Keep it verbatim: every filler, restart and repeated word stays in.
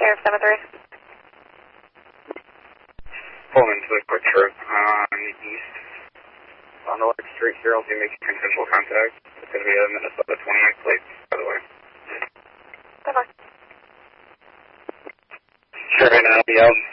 Sheriff seven three. Pulling into the quick trip on the east. On the left street here, I'll be making consensual contact. It's going to be a Minnesota twenty-eight plate, by the way. Bye-bye. Sure, and I'll be out.